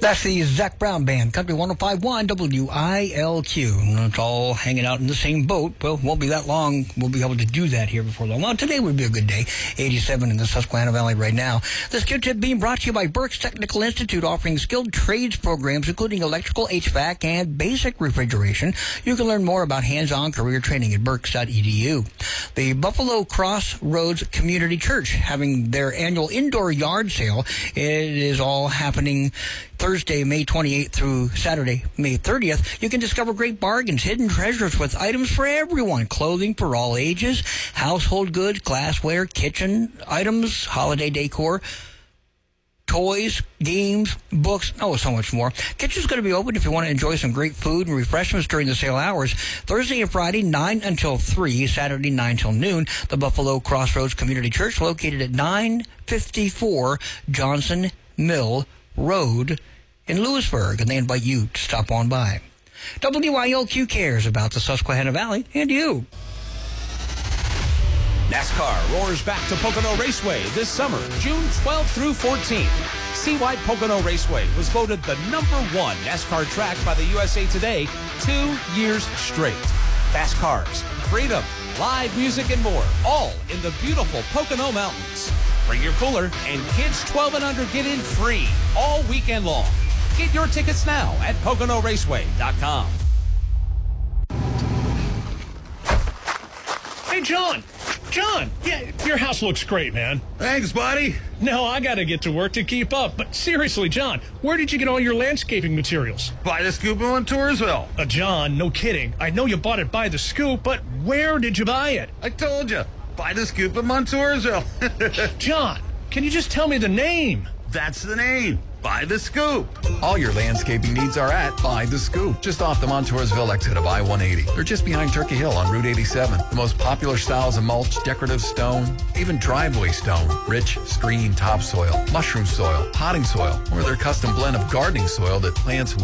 That's the Zac Brown Band, Country 105.1 WILQ. And it's all hanging out in the same boat. Well, won't be that long. We'll be able to do that here before long. Well, today would be a good day. 87 in the Susquehanna Valley right now. This skill tip being brought to you by Berks Technical Institute, offering skilled trades programs, including electrical, HVAC, and basic refrigeration. You can learn more about hands-on career training at berks.edu. The Buffalo Crossroads Community Church having their annual indoor yard sale. It is all happening Thursday, May 28th through Saturday, May 30th. You can discover great bargains, hidden treasures with items for everyone, clothing for all ages, household goods, glassware, kitchen items, holiday decor, toys, games, books, so much more. Kitchen's going to be open if you want to enjoy some great food and refreshments during the sale hours. Thursday and Friday, 9 until 3, Saturday, 9 till noon. The Buffalo Crossroads Community Church, located at 954 Johnson Mill Road in Lewisburg, and they invite you to stop on by. WILQ cares about the Susquehanna Valley and you. NASCAR roars back to Pocono Raceway this summer, June 12th through 14th. CY Pocono Raceway was voted the #1 NASCAR track by the USA Today 2 years straight. Fast cars, freedom, live music, and more, all in the beautiful Pocono Mountains. Bring your cooler, and kids 12 and under get in free all weekend long. Get your tickets now at PoconoRaceway.com. Hey, John, yeah, your house looks great, man. Thanks, buddy. No, I got to get to work to keep up. But seriously, John, where did you get all your landscaping materials? By the Scoop in Toursville. John, no kidding. I know you bought it by the Scoop, but where did you buy it? I told you. By the Scoop in Montoursville. John, can you just tell me the name? That's the name. By the Scoop. All your landscaping needs are at By the Scoop, just off the Montoursville exit of I-180. They're just behind Turkey Hill on Route 87. The most popular styles of mulch, decorative stone, even driveway stone, rich screen topsoil, mushroom soil, potting soil, or their custom blend of gardening soil that plants